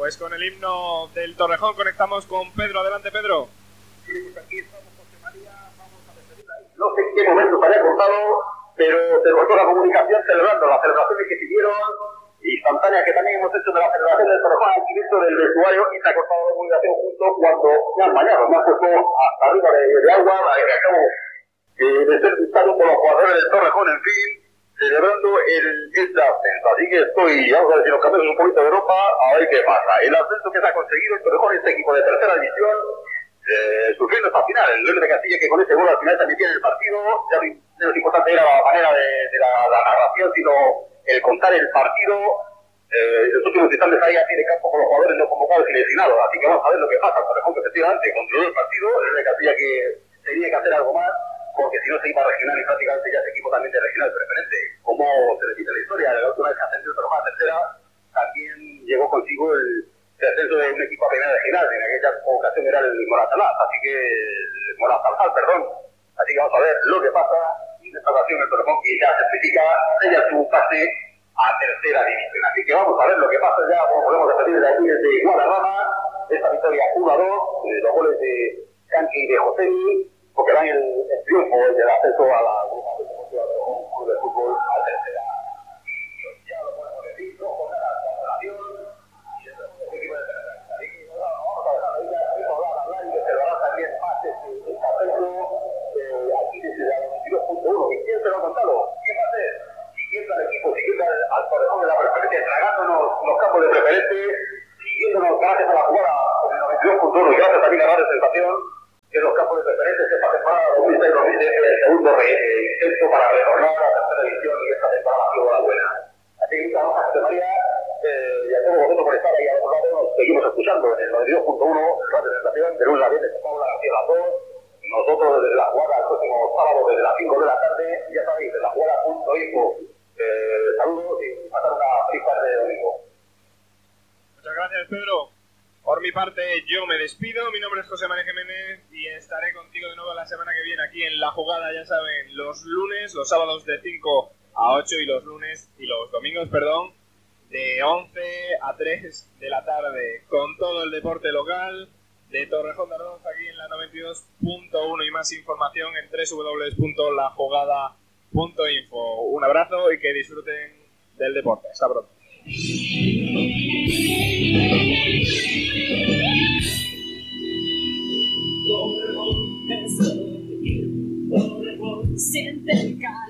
Pues con el himno del Torrejón conectamos con Pedro. Adelante, Pedro. Sí, pues aquí estamos, José María, vamos a despedir ahí. No sé en qué momento se había cortado, pero se cortó la comunicación celebrando las celebraciones que siguieron, instantáneas que también hemos hecho de la celebración del Torrejón al inicio del vestuario, y se ha cortado la comunicación justo cuando me han bañado, me han puesto hasta arriba de agua, que acabo de ser visitado por los jugadores del Torrejón, en fin, celebrando el ascenso. Así que vamos a ver si nos cambiamos un poquito de Europa, a ver qué pasa. El ascenso que se ha conseguido el Torrejón, este equipo de tercera división, sufriendo hasta el final. El León de Castilla, que con ese gol al final también tiene el partido. Ya lo importante era la manera de la narración, sino el contar el partido. Los últimos instantes ahí a pie de campo con los jugadores no convocados y lesionados. Así que vamos a ver lo que pasa. Por ejemplo, efectivamente controló el partido. El León de Castilla que tenía que hacer algo más, porque si no se iba a regional y prácticamente ya ese equipo también de regional preferente. Como se repite la historia, la última vez que ascendió el Torrejón a tercera, también llegó consigo el ascenso de un equipo a primera regional. En aquella ocasión era el Moratalaz, así que Así que vamos a ver lo que pasa. Y en esta ocasión el Torrejón, que ya certifica ella su pase a tercera división. Así que vamos a ver lo que pasa ya, como podemos repetir de aquí desde Guadalajara, esta victoria 1-2, los goles de Canqui y de Josemi, porque dan el triunfo del ascenso a la Club de Fútbol a tercera. Ya lo podemos decir, dos jornadas de relación y el equipo de tercera. Así que vamos a dejar ahí hablar y que se lo hará también más este ascenso aquí desde la 92.1. ¿Y quién se lo ha contado? ¿Quién va a ser? Siguiendo al equipo, siguiendo al Torrejón de la preferente, tragándonos los campos de preferente, siguiéndonos gracias a la jugada con el 92.1 y gracias también a la sensación que los campos de preferente esta temporada 2006-2010 es el segundo intento para retornar a la tercera división y esta temporada ha sido la buena. Así que muchas gracias, José María, y a todos vosotros por estar ahí a los lados. Nos seguimos escuchando en el 92.1, Radio Sensación, de lunes a viernes, de Paula García a las 2. Nosotros desde la jugada el próximo sábado desde las 5 de la tarde, ya sabéis, desde la jugada.info. Saludos y pasar una feliz tarde de domingo. Muchas gracias, Pedro. Por mi parte, yo me despido. Mi nombre es José María Jiménez y estaré contigo de nuevo la semana que viene aquí en La Jugada, ya saben, los lunes, los sábados de 5 a 8 y los domingos, de 11 a 3 de la tarde, con todo el deporte local de Torrejón de Ardoz aquí en la 92.1 y más información en www.lajugada.info. Un abrazo y que disfruten del deporte. Hasta pronto. Siente el calor.